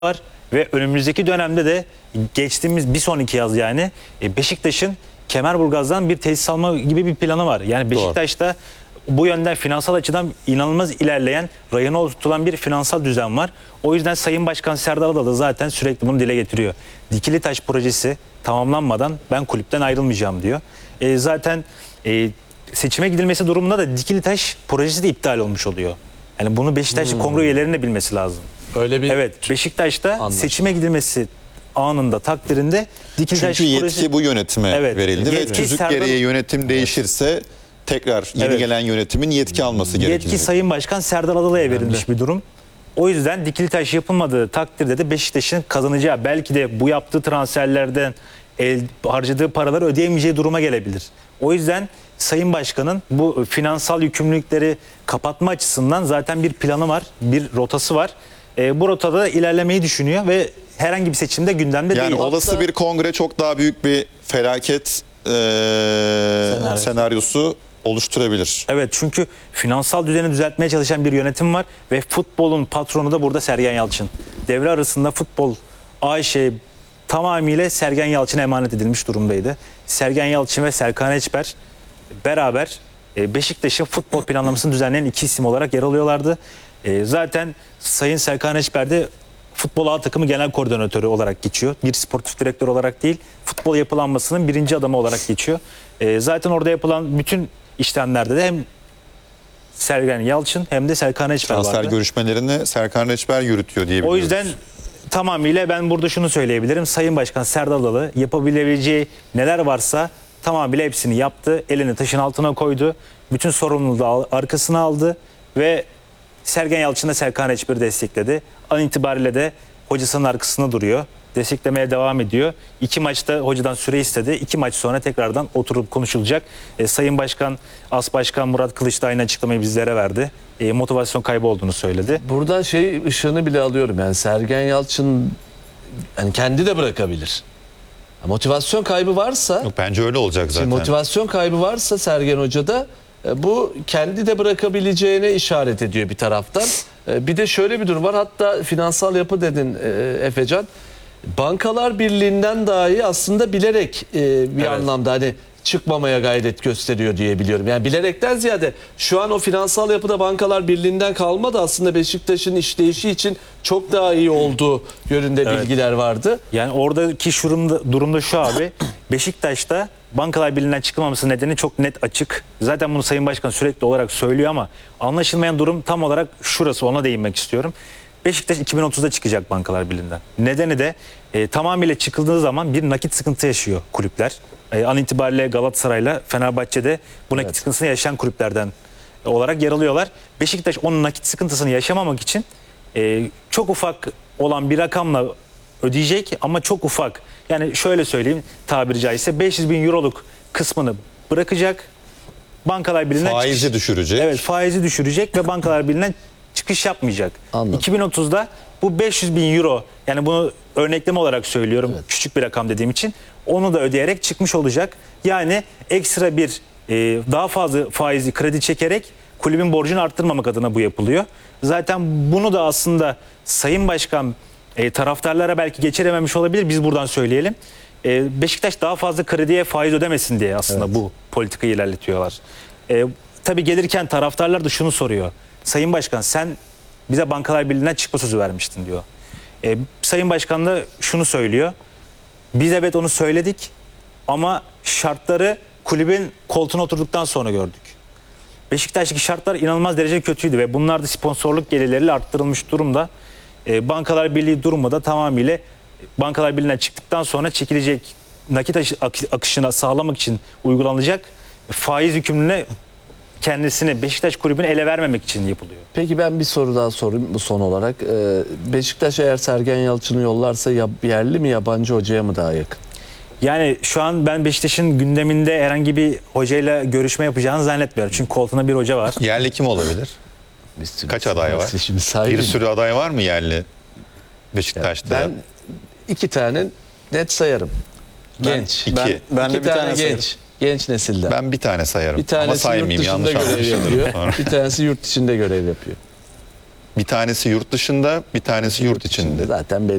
var ve önümüzdeki dönemde de geçtiğimiz bir sonraki yaz yani Beşiktaş'ın Kemerburgaz'dan bir tesis alma gibi bir planı var. Yani Beşiktaş'ta bu yönden finansal açıdan inanılmaz ilerleyen, rayına oturtulan bir finansal düzen var. O yüzden Sayın Başkan Serdar Adalı zaten sürekli bunu dile getiriyor. Dikilitaş projesi tamamlanmadan ben kulüpten ayrılmayacağım diyor. Zaten seçime gidilmesi durumunda da Dikilitaş projesi de iptal olmuş oluyor. Yani bunu Beşiktaşlı kongre üyelerinin de bilmesi lazım. Öyle bir Evet, Beşiktaş'ta seçime gidilmesi anında takdirinde Dikilitaş Çünkü yetki projesi bu yönetime verildi ve tüzük gereği yönetim değişirse tekrar yeni gelen yönetimin yetki alması gerekecek. Yetki Sayın Başkan Serdar Adalı'ya verilmiş bir durum. O yüzden Dikilitaş yapılmadığı takdirde de Beşiktaş'ın kazanacağı, belki de bu yaptığı transferlerden harcadığı paraları ödeyemeyeceği duruma gelebilir. O yüzden Sayın Başkan'ın bu finansal yükümlülükleri kapatma açısından zaten bir planı var, bir rotası var. Bu rotada ilerlemeyi düşünüyor ve herhangi bir seçimde gündemde değil. Yani olası bir kongre çok daha büyük bir felaket senaryosu oluşturabilir. Evet, çünkü finansal düzeni düzeltmeye çalışan bir yönetim var ve futbolun patronu da burada Sergen Yalçın. Devre arasında futbol AŞ tamamıyla Sergen Yalçın'a emanet edilmiş durumdaydı. Sergen Yalçın ve Serkan Eçber beraber Beşiktaş'ın futbol planlamasını düzenleyen iki isim olarak yer alıyorlardı. Zaten Sayın Serkan Eçber de futbol A takımı genel koordinatörü olarak geçiyor. Bir sportif direktör olarak değil, futbol yapılanmasının birinci adamı olarak geçiyor. Zaten orada yapılan bütün işlemlerde de hem Sergen Yalçın hem de Serkan Eçber vardı. Transfer görüşmelerini Serkan Eçber yürütüyor diye biliyoruz. O yüzden tamamıyla ben burada şunu söyleyebilirim. Sayın Başkan Serdar Adalı yapabileceği neler varsa tamamıyla hepsini yaptı. Elini taşın altına koydu. Bütün sorumluluğu da arkasına aldı ve Sergen Yalçın da Serkan Eçber'i destekledi. An itibariyle de hocasının arkasında duruyor. Desteklemeye devam ediyor. 2 maçta hocadan süre istedi. 2 maç sonra tekrardan oturup konuşulacak. Sayın Başkan, As Başkan Murat Kılıç da aynı açıklamayı bizlere verdi. Motivasyon kaybı olduğunu söyledi. Buradan ışığını bile alıyorum. Yani Sergen Yalçın yani kendi de bırakabilir. Motivasyon kaybı varsa, Yok, bence öyle olacak zaten. motivasyon kaybı varsa Sergen Hoca'da bu kendi de bırakabileceğine işaret ediyor bir taraftan. Bir de şöyle bir durum var. Hatta finansal yapı dedin Efecan. Bankalar Birliği'nden dahi aslında bilerek bir anlamda hani çıkmamaya gayret gösteriyor diye biliyorum. Yani bilerekten ziyade şu an o finansal yapıda Bankalar Birliği'nden kalmadı, aslında Beşiktaş'ın işleyişi için çok daha iyi olduğu yönünde bilgiler vardı. Yani oradaki durumda şu abi, Beşiktaş'ta Bankalar Birliği'nden çıkılmaması nedeni çok net açık. Zaten bunu Sayın Başkan sürekli olarak söylüyor ama anlaşılmayan durum tam olarak şurası, ona değinmek istiyorum. Beşiktaş 2030'da çıkacak Bankalar Birliği'nden. Nedeni de tamamıyla çıkıldığı zaman bir nakit sıkıntı yaşıyor kulüpler. An itibariyle Galatasaray'la Fenerbahçe'de bu nakit sıkıntısını yaşayan kulüplerden olarak yer alıyorlar. Beşiktaş onun nakit sıkıntısını yaşamamak için çok ufak olan bir rakamla ödeyecek ama çok ufak. Yani şöyle söyleyeyim tabiri caizse 500 bin euroluk kısmını bırakacak. Bankalar Birliği'nden faizi düşürecek. Evet, faizi düşürecek ve Bankalar Birliği'nden çıkış yapmayacak. Anladım. 2030'da bu 500 bin euro, yani bunu örnekleme olarak söylüyorum, küçük bir rakam dediğim için, onu da ödeyerek çıkmış olacak. Yani ekstra bir daha fazla faizli kredi çekerek kulübün borcunu arttırmamak adına bu yapılıyor. Zaten bunu da aslında Sayın Başkan taraftarlara belki geçirememiş olabilir, biz buradan söyleyelim. Beşiktaş daha fazla krediye faiz ödemesin diye aslında bu politikayı ilerletiyorlar. Tabii gelirken taraftarlar da şunu soruyor. Sayın Başkan, sen bize Bankalar Birliği'nden çıkma sözü vermiştin diyor. Sayın Başkan da şunu söylüyor. Biz evet onu söyledik ama şartları kulübün koltuğuna oturduktan sonra gördük. Beşiktaş'taki şartlar inanılmaz derece kötüydü ve bunlar da sponsorluk gelirleriyle arttırılmış durumda. Bankalar Birliği durumu da tamamıyla Bankalar Birliği'nden çıktıktan sonra çekilecek nakit akışına sağlamak için uygulanacak faiz yükümlülüğüne kendisini, Beşiktaş kulübünü ele vermemek için yapılıyor. Peki ben bir soru daha sorayım bu son olarak. Beşiktaş eğer Sergen Yalçın'ı yollarsa yerli mi yabancı hocaya mı daha yakın? Yani şu an ben Beşiktaş'ın gündeminde herhangi bir hocayla görüşme yapacağını zannetmiyorum. Çünkü koltuğunda bir hoca var. Yerli kim olabilir? Kaç aday var? Bir sürü aday var mı yerli Beşiktaş'ta? Ben 2 tane net sayarım. Genç. Ben de bir tane genç. Genç nesilden. Ben bir tane sayarım. Bir tanesi ama saymayayım, yurt dışında yanlış görev yapıyor. anlaşılır. Bir tanesi yurt içinde görev yapıyor. Bir tanesi yurt dışında, bir tanesi yurt içinde. Zaten belli.